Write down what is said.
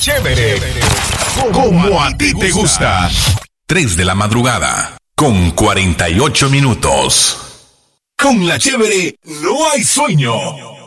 Chévere, como a ti te gusta. 3 de la madrugada, con 48 minutos. Con la Chévere no hay sueño.